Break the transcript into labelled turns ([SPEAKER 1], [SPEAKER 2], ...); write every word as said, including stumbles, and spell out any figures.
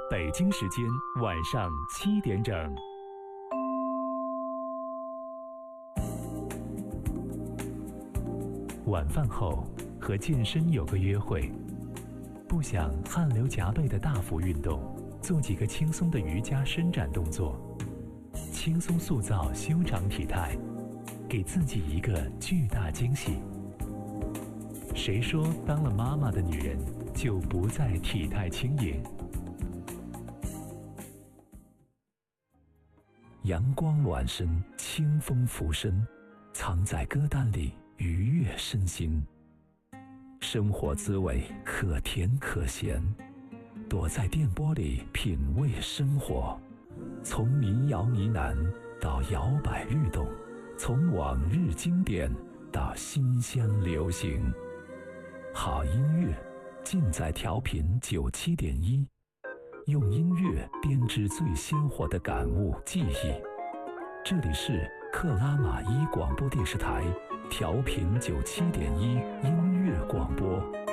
[SPEAKER 1] 北京时间晚上七点整。晚饭后和健身有个约会，不想汗流浃背的大幅运动，做几个轻松的瑜伽伸展动作，轻松塑造修长体态，给自己一个巨大惊喜。谁说当了妈妈的女人就不再体态轻盈？阳光暖身，清风拂身，藏在歌单里愉悦身心。生活滋味可甜可咸，躲在电波里品味生活。从民谣呢喃到摇摆律动，从往日经典到新鲜流行。好音乐尽在调频九七点一，用音乐编织最鲜活的感悟记忆。这里是克拉玛依广播电视台调频九七点一音乐广播。